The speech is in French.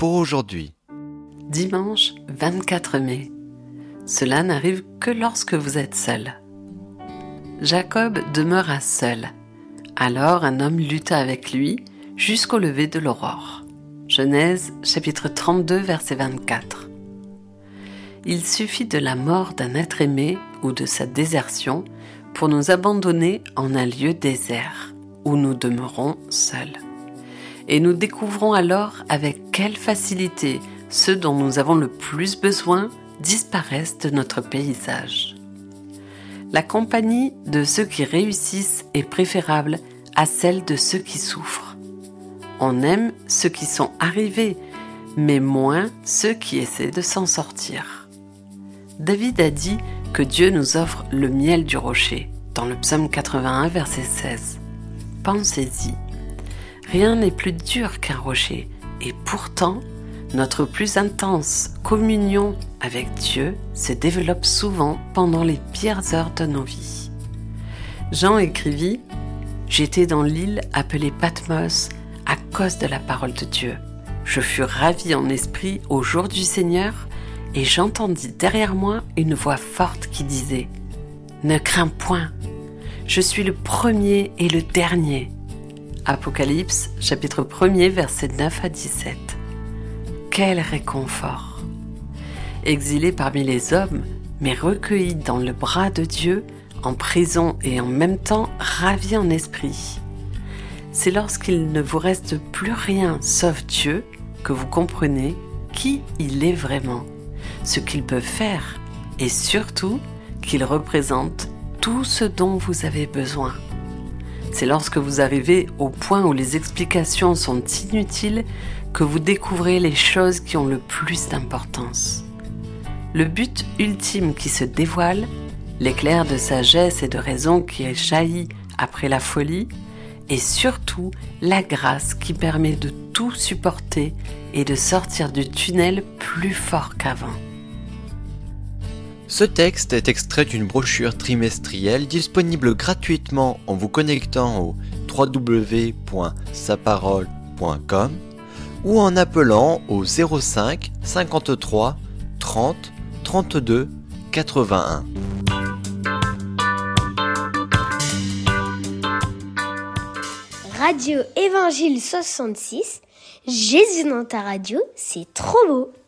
pour aujourd'hui. Dimanche 24 mai. Cela n'arrive que lorsque vous êtes seul. Jacob demeura seul. Alors un homme lutta avec lui jusqu'au lever de l'aurore. Genèse chapitre 32 verset 24. Il suffit de la mort d'un être aimé ou de sa désertion pour nous abandonner en un lieu désert où nous demeurons seuls. Et nous découvrons alors avec quelle facilité ceux dont nous avons le plus besoin disparaissent de notre paysage. La compagnie de ceux qui réussissent est préférable à celle de ceux qui souffrent. On aime ceux qui sont arrivés, mais moins ceux qui essaient de s'en sortir. David a dit que Dieu nous offre le miel du rocher, dans le psaume 81, verset 16. Pensez-y. Rien n'est plus dur qu'un rocher, et pourtant, notre plus intense communion avec Dieu se développe souvent pendant les pires heures de nos vies. Jean écrivit « J'étais dans l'île appelée Patmos à cause de la parole de Dieu. Je fus ravi en esprit au jour du Seigneur, et j'entendis derrière moi une voix forte qui disait « Ne crains point, je suis le premier et le dernier. » Apocalypse, chapitre 1er, versets 9 à 17. Quel réconfort! Exilé parmi les hommes, mais recueilli dans le bras de Dieu, en prison et en même temps ravi en esprit. C'est lorsqu'il ne vous reste plus rien sauf Dieu que vous comprenez qui il est vraiment, ce qu'il peut faire et surtout qu'il représente tout ce dont vous avez besoin. C'est lorsque vous arrivez au point où les explications sont inutiles que vous découvrez les choses qui ont le plus d'importance. Le but ultime qui se dévoile, l'éclair de sagesse et de raison qui jaillit après la folie, et surtout la grâce qui permet de tout supporter et de sortir du tunnel plus fort qu'avant. Ce texte est extrait d'une brochure trimestrielle disponible gratuitement en vous connectant au www.saparole.com ou en appelant au 05 53 30 32 81. Radio Évangile 66, Jésus dans ta radio, c'est trop beau!